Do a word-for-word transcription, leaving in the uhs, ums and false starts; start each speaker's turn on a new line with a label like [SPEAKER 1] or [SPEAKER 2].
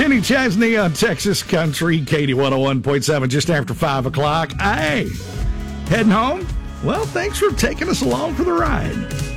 [SPEAKER 1] Kenny Chesney on Texas Country, Katie one oh one point seven, just after five o'clock. Hey, heading home? Well, thanks for taking us along for the ride.